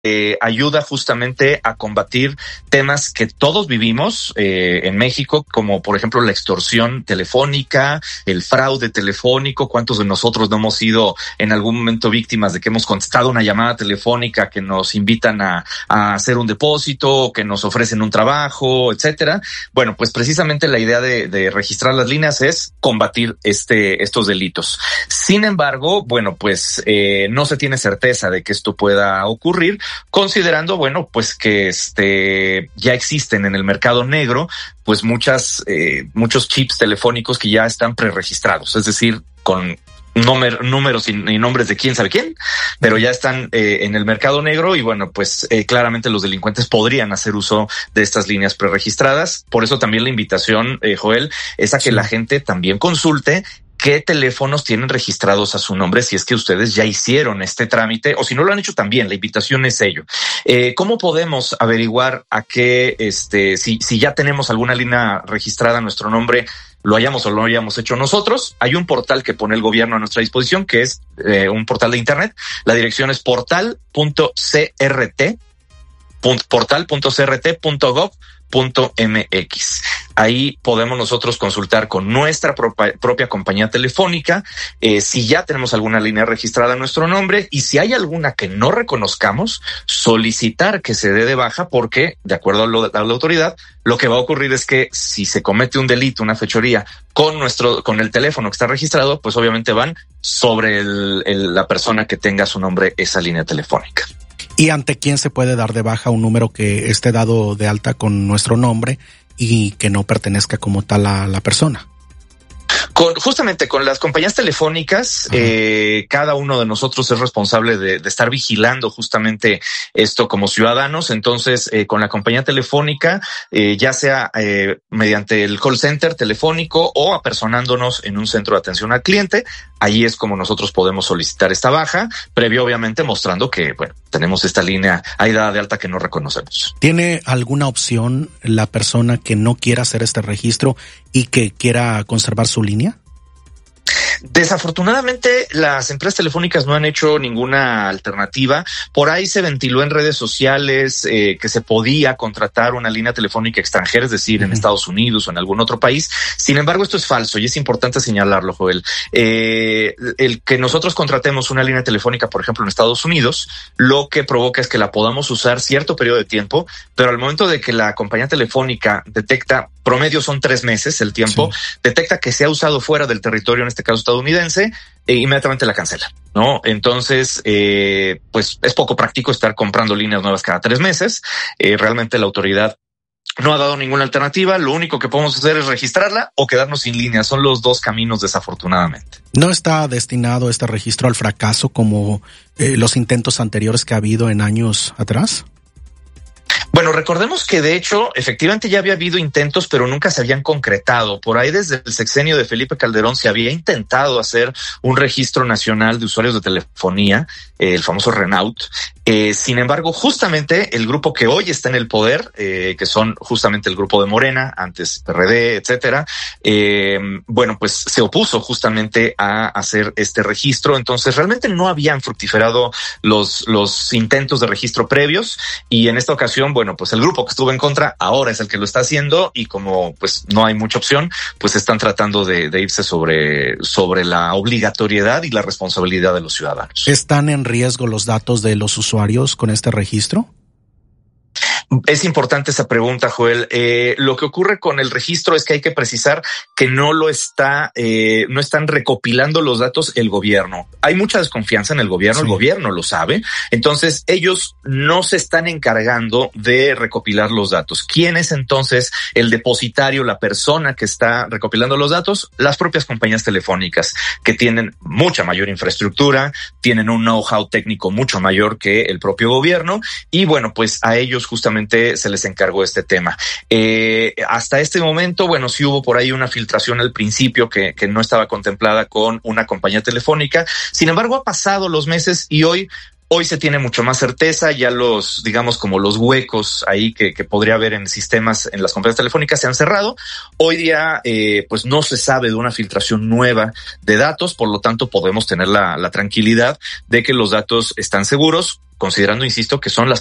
ayuda justamente a combatir temas que todos vivimos en México, como por ejemplo la extorsión telefónica, el fraude telefónico. ¿Cuántos de nosotros no hemos sido en algún momento víctimas de que hemos contestado una llamada telefónica que nos invitan a hacer un depósito, o que nos ofrecen un trabajo, etcétera? Bueno, pues precisamente la idea de registrar las líneas es combatir estos delitos. Sin embargo, bueno, pues no se tiene certeza de que esto pueda ocurrir, considerando, bueno, pues que ya existen en el mercado negro, pues muchos chips telefónicos que ya están preregistrados, es decir, con números y nombres de quién sabe quién, pero ya están en el mercado negro y bueno, pues claramente los delincuentes podrían hacer uso de estas líneas preregistradas. Por eso también la invitación, Joel, es a que la gente también consulte qué teléfonos tienen registrados a su nombre, si es que ustedes ya hicieron este trámite, o si no lo han hecho también, la invitación es ello. ¿Cómo podemos averiguar a qué, si ya tenemos alguna línea registrada a nuestro nombre, lo hayamos o no lo hayamos hecho nosotros? Hay un portal que pone el gobierno a nuestra disposición, que es un portal de internet. La dirección es portal.crt.gov.mx. Ahí podemos nosotros consultar con nuestra propia compañía telefónica si ya tenemos alguna línea registrada a nuestro nombre, y si hay alguna que no reconozcamos, solicitar que se dé de baja, porque de acuerdo a la autoridad, lo que va a ocurrir es que si se comete un delito, una fechoría con el teléfono que está registrado, pues obviamente van sobre la persona que tenga a su nombre esa línea telefónica. ¿Y ante quién se puede dar de baja un número que esté dado de alta con nuestro nombre y que no pertenezca como tal a la persona? Justamente con las compañías telefónicas, cada uno de nosotros es responsable de estar vigilando justamente esto como ciudadanos. Entonces, con la compañía telefónica, ya sea mediante el call center telefónico o apersonándonos en un centro de atención al cliente, ahí es como nosotros podemos solicitar esta baja, previo obviamente mostrando que, bueno, tenemos esta línea ahí dada de alta que no reconocemos. ¿Tiene alguna opción la persona que no quiera hacer este registro y que quiera conservar su línea? Desafortunadamente, las empresas telefónicas no han hecho ninguna alternativa. Por ahí se ventiló en redes sociales que se podía contratar una línea telefónica extranjera, es decir, en Estados Unidos o en algún otro país. Sin embargo, esto es falso y es importante señalarlo, Joel. El que nosotros contratemos una línea telefónica, por ejemplo, en Estados Unidos, lo que provoca es que la podamos usar cierto periodo de tiempo, pero al momento de que la compañía telefónica detecta, promedio son 3 meses el tiempo, detecta que se ha usado fuera del territorio, en este caso estadounidense, e inmediatamente la cancela, ¿no? Entonces, pues es poco práctico estar comprando líneas nuevas cada 3 meses. Realmente la autoridad no ha dado ninguna alternativa. Lo único que podemos hacer es registrarla o quedarnos sin línea. Son los dos caminos, desafortunadamente. ¿No está destinado este registro al fracaso como los intentos anteriores que ha habido en años atrás? Bueno, recordemos que de hecho, efectivamente ya había habido intentos, pero nunca se habían concretado. Por ahí desde el sexenio de Felipe Calderón se había intentado hacer un registro nacional de usuarios de telefonía, el famoso RENAUT. Sin embargo, justamente el grupo que hoy está en el poder, que son justamente el grupo de Morena, antes PRD, etcétera, bueno, pues se opuso justamente a hacer este registro. Entonces realmente no habían fructiferado los intentos de registro previos, y en esta ocasión, bueno, pues el grupo que estuvo en contra ahora es el que lo está haciendo, y como pues no hay mucha opción, pues están tratando de irse sobre la obligatoriedad y la responsabilidad de los ciudadanos. ¿Están en riesgo los datos de los usuarios con este registro? Es importante esa pregunta, Joel. Lo que ocurre con el registro es que hay que precisar que no están recopilando los datos el gobierno. Hay mucha desconfianza en el gobierno, sí. El gobierno lo sabe. Entonces, ellos no se están encargando de recopilar los datos. ¿Quién es entonces el depositario, la persona que está recopilando los datos? Las propias compañías telefónicas, que tienen mucha mayor infraestructura, tienen un know-how técnico mucho mayor que el propio gobierno, y bueno, pues a ellos justamente se les encargó este tema. Hasta este momento, bueno, sí hubo por ahí una filtración al principio que no estaba contemplada con una compañía telefónica. Sin embargo, ha pasado los meses y hoy Hoy se tiene mucho más certeza, ya los, digamos, como los huecos ahí que podría haber en sistemas en las compañías telefónicas se han cerrado. Hoy día, pues no se sabe de una filtración nueva de datos, por lo tanto podemos tener la tranquilidad de que los datos están seguros, considerando, insisto, que son las